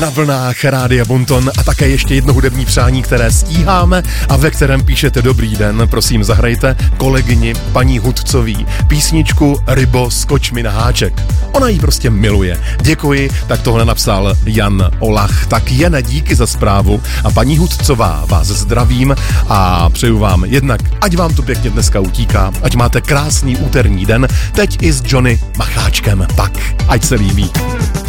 na vlnách Rádia Bonton a také ještě jedno hudební přání, které stíháme a ve kterém píšete dobrý den. Prosím, zahrajte kolegyni paní Hudcový písničku Rybo, skoč mi na háček. Ona ji prostě miluje. Děkuji, tak tohle napsal Jan Olach. Tak Jane, díky za zprávu a paní Hudcová, vás zdravím a přeju vám jednak, ať vám to pěkně dneska utíká, ať máte krásný úterní den, teď i s Johnny Macháčkem. Tak, ať se líbí.